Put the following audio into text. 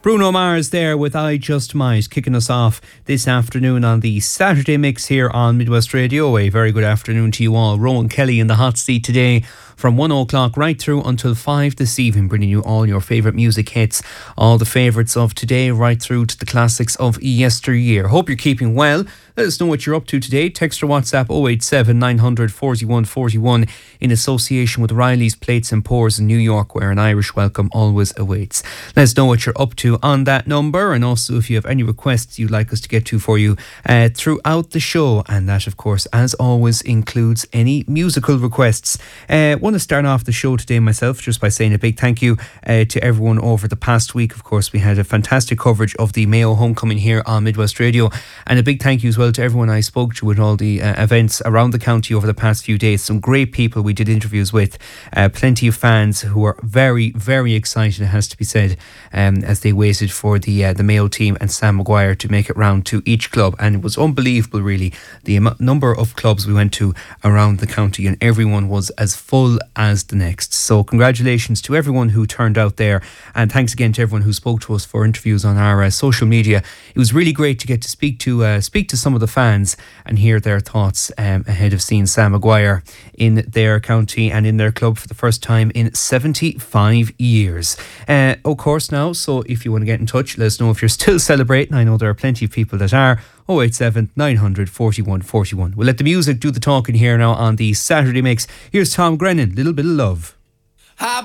Bruno Mars there with I Just Might, kicking us off this afternoon on the Saturday Mix here on Midwest Radio. A very good afternoon to you all. Rowan Kelly in the hot seat today from 1 o'clock right through until 5 this evening, bringing you all your favourite music hits, all the favourites of today right through to the classics of yesteryear. Hope you're keeping well. Let us know what you're up to today. Text or WhatsApp 087 900 41 41 in association with Riley's Plates and Pours in New York, where an Irish welcome always awaits. Let us know what you're up to on that number, and also if you have any requests you'd like us to get to for you throughout the show, and that of course as always includes any musical requests. I want to start off the show today myself just by saying a big thank you to everyone over the past week. Of course we had a fantastic coverage of the Mayo Homecoming here on Midwest Radio, and a big thank you as well to everyone I spoke to at all the events around the county over the past few days. Some great people we did interviews with, plenty of fans who were very, very excited, it has to be said, as they waited for the Mayo team and Sam Maguire to make it round to each club. And it was unbelievable really, the number of clubs we went to around the county, and everyone was as full as the next. So congratulations to everyone who turned out there, and thanks again to everyone who spoke to us for interviews on our social media. It was really great to get to speak to some of the fans and hear their thoughts ahead of seeing Sam Maguire in their county and in their club for the first time in 75 years. Of course now, so if you want to get in touch, let us know if you're still celebrating. I know there are plenty of people that are. 087 900 41 41. We'll let the music do the talking here now on the Saturday Mix. Here's Tom Grennan, Little Bit of Love.